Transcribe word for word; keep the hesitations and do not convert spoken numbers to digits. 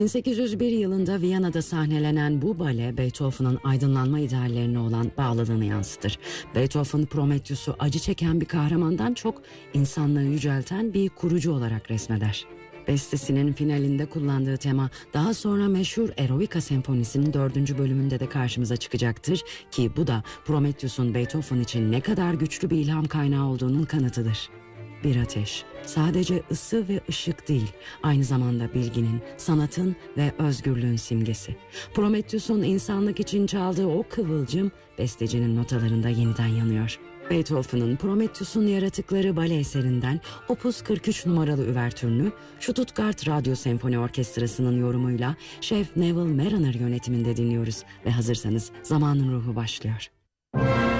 bin sekiz yüz bir yılında Viyana'da sahnelenen bu bale Beethoven'ın aydınlanma ideallerine olan bağlılığını yansıtır. Beethoven Prometheus'u acı çeken bir kahramandan çok insanlığı yücelten bir kurucu olarak resmeder. Bestesinin finalinde kullandığı tema daha sonra meşhur Eroica Senfonisi'nin dördüncü bölümünde de karşımıza çıkacaktır ki bu da Prometheus'un Beethoven için ne kadar güçlü bir ilham kaynağı olduğunun kanıtıdır. Bir ateş, sadece ısı ve ışık değil, aynı zamanda bilginin, sanatın ve özgürlüğün simgesi. Prometheus'un insanlık için çaldığı o kıvılcım, bestecinin notalarında yeniden yanıyor. Beethoven'ın Prometheus'un Yaratıkları bale eserinden Opus kırk üç numaralı üvertürünü Stuttgart Radyo Senfoni Orkestrası'nın yorumuyla Şef Neville Marriner yönetiminde dinliyoruz ve hazırsanız Zamanın Ruhu başlıyor.